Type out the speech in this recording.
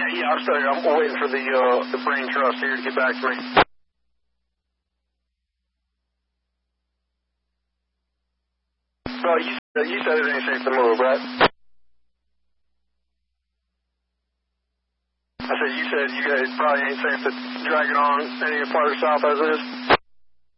Yeah, I'm still here. I'm waiting for the brain trust here to get back to me. Well, you said it ain't safe to move, right? I said you said you guys probably ain't safe to drag it on any farther south as it is.